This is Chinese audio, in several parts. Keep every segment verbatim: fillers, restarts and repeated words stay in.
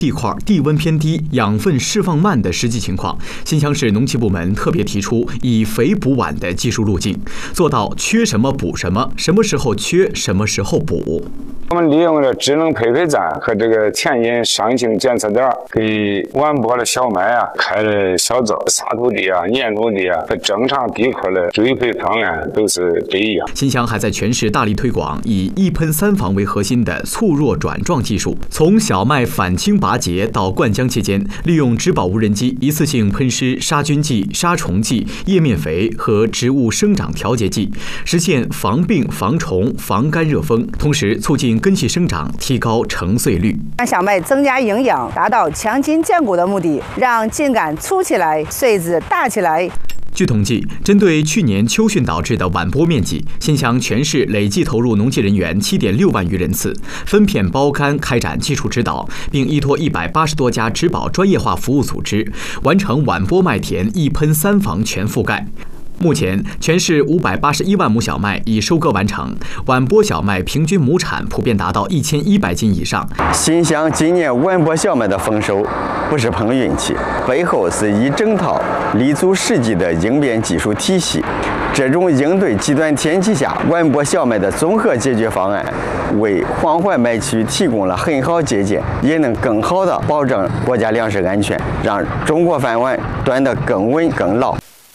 地块地温偏低、养分释放慢的实际情况，新乡市农企部门特别提出以肥补晚的技术路径，做到缺什么补什么，什么时候缺什么时候补。 我们利用了智能配配站和这个田野上行检测点，给晚播的小麦啊开了小灶，沙土地啊、粘土地啊和正常地块的追肥方案都是不一样。 新乡还在全市大力推广以一喷三防为核心的促弱转状技术，从小麦反青拔节到灌浆期间，利用植保无人机一次性喷施杀菌剂、杀虫剂、叶面肥和植物生长调节剂，实现防病、防虫、防干热风，同时促进根系生长，提高成穗率， 让小麦增加营养，达到强筋健骨的目的，让茎秆粗起来，穗子大起来。 据统计，针对去年秋汛导致的晚播面积，新乡全市累计投入农技人员七点六万余人次，分片包干开展技术指导，并依托一百八十多家植保专业化服务组织，完成晚播麦田一喷三防全覆盖。目前，全市五百八十一万亩小麦已收割完成，晚播小麦平均亩产普遍达到一千一百斤以上。 新乡今年晚播小麦的丰收不是碰运气，背后是一整套立足实际的应变技术体系。这种应对极端天气下晚播小麦的综合解决方案，为黄淮麦区提供了很好借鉴，也能更好地保证国家粮食安全，让中国饭碗端得更稳更牢。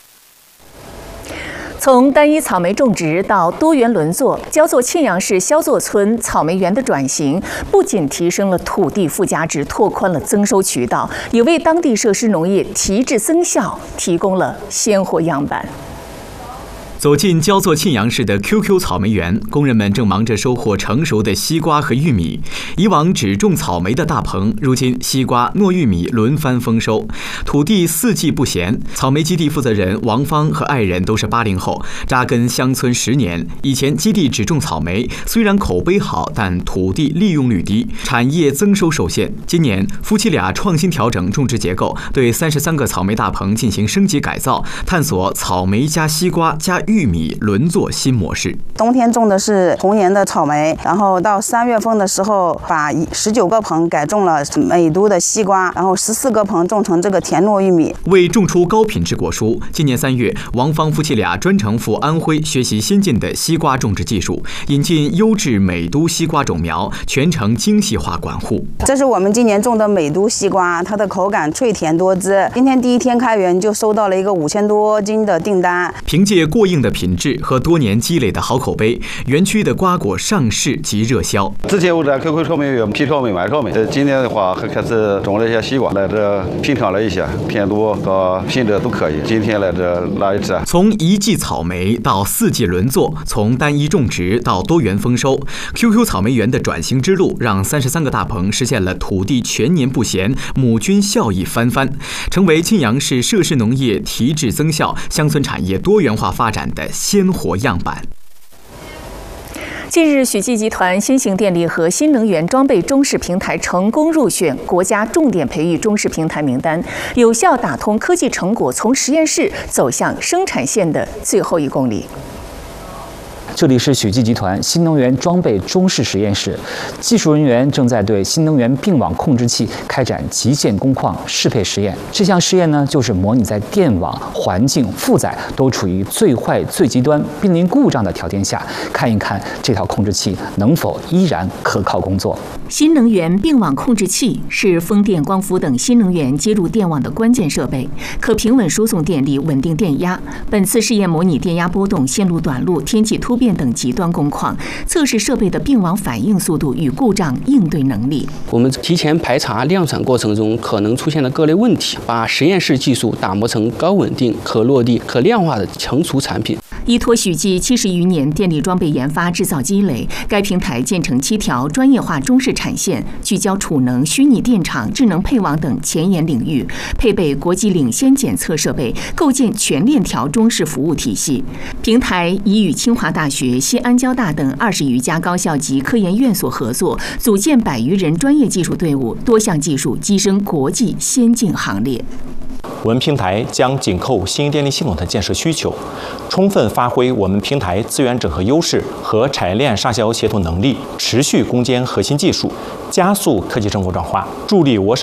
从单一草莓种植到多元轮作，焦作沁阳市肖作村草莓园的转型，不仅提升了土地附加值，拓宽了增收渠道，也为当地设施农业提质增效提供了鲜活样板。 走进焦作沁阳市的 Q Q 草莓园，工人们正忙着收获成熟的西瓜和玉米。以往只种草莓的大棚，如今西瓜、糯玉米轮番丰收，土地四季不闲。草莓基地负责人王芳和爱人都是八零后，扎根乡村十年。以前基地只种草莓，虽然口碑好，但土地利用率低，产业增收受限。今年夫妻俩创新调整种植结构，对三十三个草莓大棚进行升级改造，探索草莓加西瓜加玉米轮作新模式。 冬天种的是红颜的草莓，然后到三月份的时候，把十九个棚改种了美都的西瓜，然后十四个棚种成这个甜糯玉米。 为种出高品质果蔬，今年三月，王芳夫妻俩专程赴安徽学习先进的西瓜种植技术，引进优质美都西瓜种苗，全程精细化管护。 这是我们今年种的美都西瓜，它的口感脆甜多汁。今天第一天开园就收到了一个五千多斤的订单。 凭借过硬的品质和多年积累的好口碑，园区的瓜果上市及热销。 之前我在 Q Q 草莓园批草莓卖草莓，呃，今年的话还开始种了一些西瓜，来这品尝了一下，甜度和品质都可以。今天来这来一次。 从一季草莓到四季轮作，从单一种植到多元丰收 ，Q Q 草莓园的转型之路，让三十三个大棚实现了土地全年不闲，亩均效益翻番，成为沁阳市涉事农业提质增效、乡村产业多元化发展的鲜活样板。 近日，许继集团新型电力和新能源装备中试平台成功入选国家重点培育中试平台名单，有效打通科技成果从实验室走向生产线的最后一公里。 这里是许继集团新能源装备中试实验室，技术人员正在对新能源并网控制器开展极限工况适配实验。这项试验呢，就是模拟在电网、环境、负载都处于最坏、最极端、濒临故障的条件下，看一看这套控制器能否依然可靠工作。 新能源并网控制器是风电、光伏等新能源接入电网的关键设备，可平稳输送电力、稳定电压。本次试验模拟电压波动、线路短路、天气突变等极端工况，测试设备的并网反应速度与故障应对能力。 我们提前排查量产过程中可能出现的各类问题，把实验室技术打磨成高稳定、可落地、可量化的成熟产品。 依托许继七十余年电力装备研发制造积累，该平台建成七条专业化中试产线，聚焦储能、虚拟电厂、智能配网等前沿领域，配备国际领先检测设备，构建全链条中试服务体系。平台已与清华大学、西安交大等二十余家高校及科研院所合作，组建百余人专业技术队伍，多项技术跻身国际先进行列。 我们平台将紧扣新型电力系统的建设需求，充分发挥我们平台资源整合优势和产业链上下游协同能力，持续攻坚核心技术，加速科技生活转化，助力我省